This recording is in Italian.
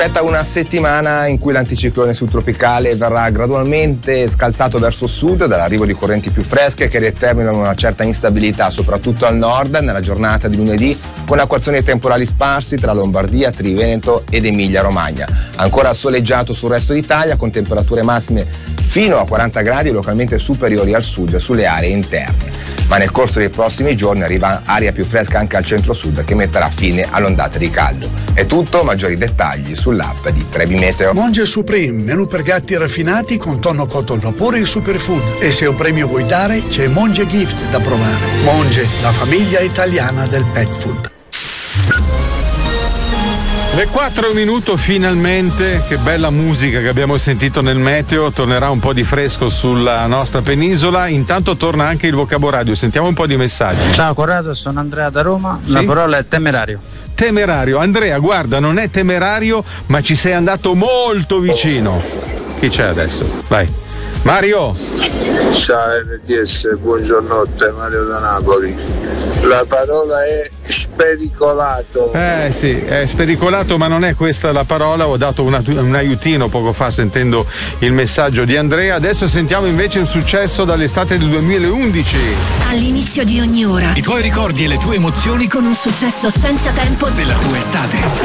Aspetta una settimana in cui l'anticiclone subtropicale verrà gradualmente scalzato verso sud dall'arrivo di correnti più fresche che determinano una certa instabilità soprattutto al nord nella giornata di lunedì, con acquazzoni temporali sparsi tra Lombardia, Triveneto ed Emilia-Romagna. Ancora soleggiato sul resto d'Italia con temperature massime fino a 40 gradi localmente superiori al sud sulle aree interne. Ma nel corso dei prossimi giorni arriva aria più fresca anche al centro-sud che metterà fine all'ondata di caldo. È tutto, maggiori dettagli sull'app di Trebi Meteo. Monge Supreme, menù per gatti raffinati con tonno cotto al vapore e superfood. E se un premio vuoi dare, c'è Monge Gift da provare. Monge, la famiglia italiana del pet food. Le 4 minuti finalmente, che bella musica che abbiamo sentito nel meteo, tornerà un po' di fresco sulla nostra penisola, intanto torna anche il vocabolario, sentiamo un po' di messaggi. Ciao Corrado, sono Andrea da Roma, sì? La parola è temerario. Temerario, Andrea guarda non è temerario ma ci sei andato molto vicino. Chi c'è adesso? Vai. Mario. Ciao RDS, buongiornotte, Mario da Napoli. La parola è spericolato. Sì, è spericolato, ma non è questa la parola. Ho dato un aiutino poco fa sentendo il messaggio di Andrea. Adesso sentiamo invece un successo dall'estate del 2011. All'inizio di ogni ora i tuoi ricordi e le tue emozioni con un successo senza tempo della tua estate.